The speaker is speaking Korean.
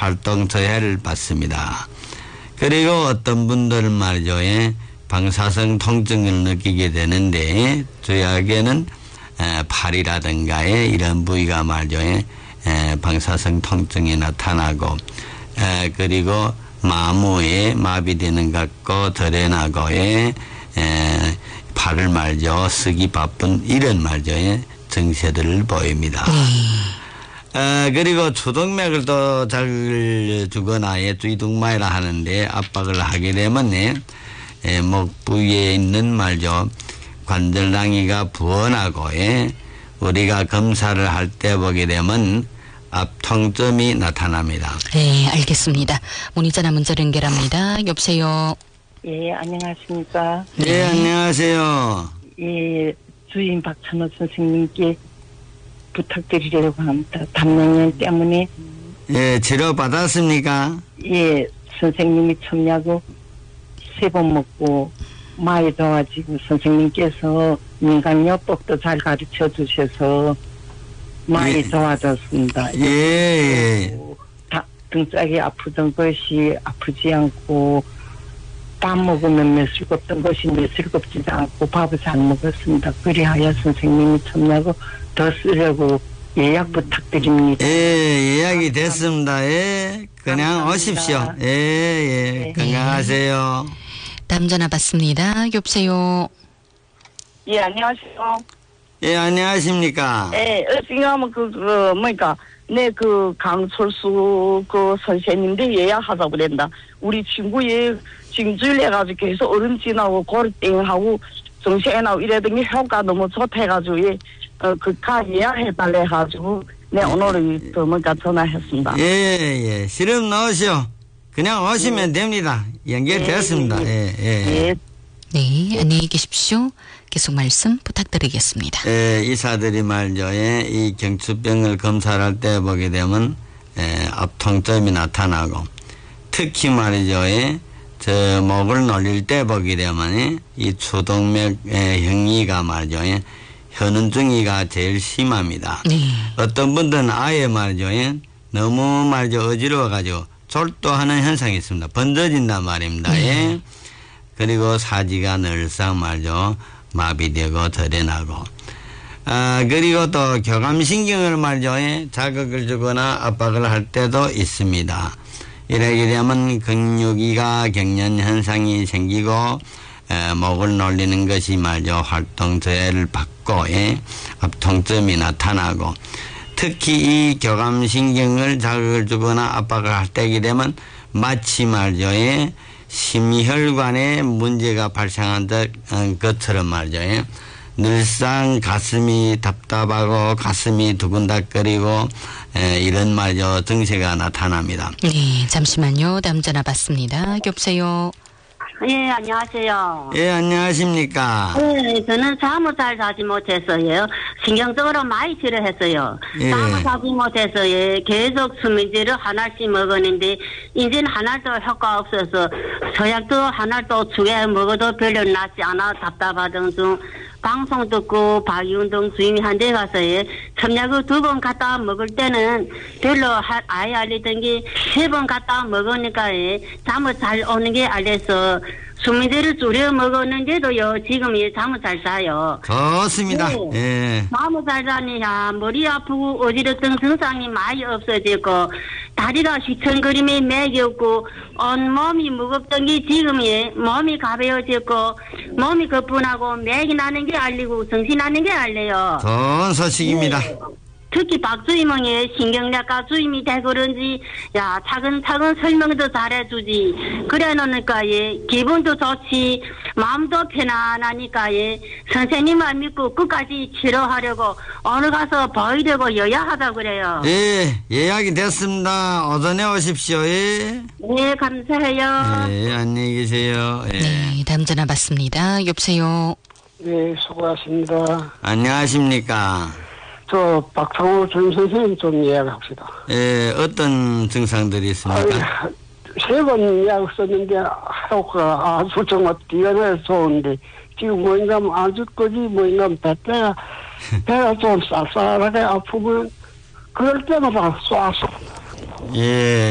활동 저해를 받습니다. 그리고 어떤 분들은 말이죠. 방사성 통증을 느끼게 되는데 저희에게는 팔이라든가 이런 부위가 말이죠. 방사성 통증이 나타나고 그리고 마모에 마비되는 것과 드레나고에 팔을 말이죠. 쓰기 바쁜 이런 말이죠. 증세들을 보입니다. 그리고 추동맥을 또 자극을 주거나 두이둥마이라 하는데 압박을 하게 되면 목 부위에 있는 말이죠. 관절낭이가 부어나고 우리가 검사를 할 때 보게 되면 압통점이 나타납니다. 네, 알겠습니다. 문의 전화 문자 연결합니다. 여보세요. 예, 안녕하십니까. 네, 안녕하세요. 예, 주인 박찬호 선생님께 부탁드리려고 합니다. 담낭염 때문에. 예, 치료 받았습니까? 예, 선생님이 첨약을 3번 먹고 많이 좋아지고 선생님께서 민간요법도 잘 가르쳐 주셔서 많이 좋아졌습니다. 예. 등짝이 아프던 것이 아프지 않고 밥 먹으면 메슬겁던 것이 메슬겁지도 않고 밥을 잘 먹었습니다. 그리하여 선생님이 첨약을 더 쓰려고 예약 부탁드립니다. 예, 예약이 됐습니다. 예, 그냥 감사합니다. 오십시오. 예, 예, 건강하세요. 다음 전화 받습니다. 여보세요. 예, 안녕하세요. 예, 안녕하십니까. 예, 지금 뭐니까, 강철수 선생님들 예약하자고 그랬다. 우리 친구의 징주일 해가지고 계속 어른진하고 골땡하고 정신하고 이래더니 효과 너무 좋대가지고, 가 예약해달래 해가지고, 오늘 전화했습니다. 예, 실험 넣으시오. 그냥 오시면 됩니다. 연결되었습니다. 예. 네, 안녕히 계십시오. 계속 말씀 부탁드리겠습니다. 의사들이 말이죠. 이 경추병을 검사를 할 때 보게 되면 압통점이 나타나고 특히 말이죠. 저 목을 놀릴 때 보게 되면 이 추동맥 형이가 말이죠. 현은증이가 제일 심합니다. 네. 어떤 분들은 아예 말이죠. 너무 말이죠. 어지러워가지고 졸도하는 현상이 있습니다. 번져진단 말입니다. 그리고 사지가 늘상 말이죠. 마비되고 드러나고 그리고 또 교감신경을 말이죠. 자극을 주거나 압박을 할 때도 있습니다. 이렇게 되면 근육이가 경련 현상이 생기고 목을 놀리는 것이 말이죠. 활동 저해를 받고 압통점이 나타나고 특히 이 교감신경을 자극을 주거나 압박을 할 때게 되면 마치 말이죠. 심혈관에 문제가 발생한 것처럼 말이죠. 늘상 가슴이 답답하고 가슴이 두근닥거리고 이런 말이죠. 증세가 나타납니다. 네, 잠시만요. 다음 전화 받습니다. 여보세요. 예, 안녕하세요. 예, 안녕하십니까. 네, 저는 잠을 잘 자지 못해서요. 신경적으로 많이 싫어했어요. 예. 잠을 자지 못해서 계속 수면제를 하나씩 먹었는데 이제는 하나도 효과 없어서 서약도 하나도 2개 먹어도 별로 낫지 않아 답답하던 중 방송 듣고 박이운동 주임이 한 데 가서 첨약을 2번 갖다 먹을 때는 별로 아예 알리던 게 3번 갖다 먹으니까 잠을 잘 오는 게 알려서 수면제를 줄여 먹었는데도요 지금 잠을 잘 자요. 좋습니다. 예. 잠을 잘 자니까 머리 아프고 어지럽던 증상이 많이 없어지고 다리가 휘청거림에 맥이 없고 온몸이 무겁던 게 지금 몸이 가벼워졌고 몸이 거뿐하고 맥이 나는 게 알리고 정신 나는 게 알려요. 좋은 소식입니다. 네. 특히 박 주임은 신경내과 주임이 돼 그런지 차근차근 설명도 잘해주지. 그래 놓으니까 기분도 좋지 마음도 편안하니까 선생님만 믿고 끝까지 치료하려고 오늘 가서 보이려고 여야하다 그래요. 예, 예약이 됐습니다. 오전에 오십시오. 예. 네, 감사해요. 예, 안녕히 계세요. 예. 네, 다음 전화 받습니다. 여보세요. 네, 수고하십니다. 안녕하십니까. 저 박상호 주임 선생님 좀 예약합시다. 예, 어떤 증상들이 있습니까? 3번 예약 썼는데 효과가 아주 정말 뛰어나서 좋은데 지금 뭐인가 아주 거지 뭐인가 배가 좀 쌀쌀하게 아프면 그럴 때마다 쏴서 예.